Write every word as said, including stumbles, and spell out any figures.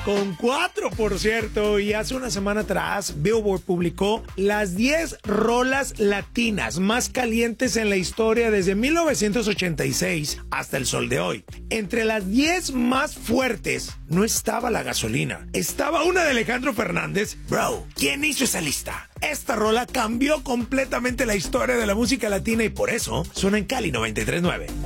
Con cuatro, por cierto, y hace una semana atrás, Billboard publicó las diez rolas latinas más calientes en la historia desde mil novecientos ochenta y seis hasta el sol de hoy. Entre las diez más fuertes no estaba la gasolina, estaba una de Alejandro Fernández. Bro, ¿quién hizo esa lista? Esta rola cambió completamente la historia de la música latina y por eso suena en Cali noventa y tres punto nueve.